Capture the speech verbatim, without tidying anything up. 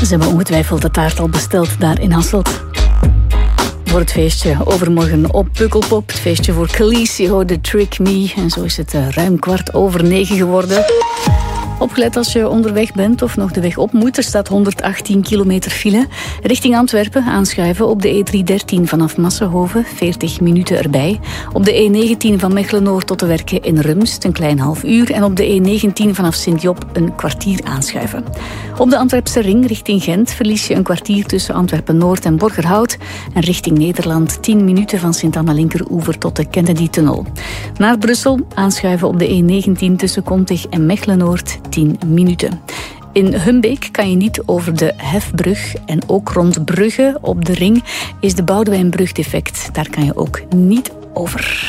Ze hebben ongetwijfeld de taart al besteld daar in Hasselt. Voor het feestje overmorgen op Pukkelpop. Het feestje voor Khaleesi, je hoorde Trick Me. En zo is het ruim kwart over negen geworden. Opgelet als je onderweg bent of nog de weg op moet. Er staat honderdachttien kilometer file. Richting Antwerpen aanschuiven op de E driehonderddertien vanaf Massenhoven. veertig minuten erbij. Op de E negentien van Mechelen-Noord tot de Werken in Rumst een klein half uur. En op de E negentien vanaf Sint-Job een kwartier aanschuiven. Op de Antwerpse ring richting Gent verlies je een kwartier tussen Antwerpen-Noord en Borgerhout. En richting Nederland tien minuten van Sint-Anna-Linkeroever tot de Kennedy-tunnel. Naar Brussel aanschuiven op de E negentien tussen Kontig en Mechelen-Noord tien minuten. In Humbeek kan je niet over de Hefbrug en ook rond Brugge op de ring is de Boudewijnbrug defect. Daar kan je ook niet over.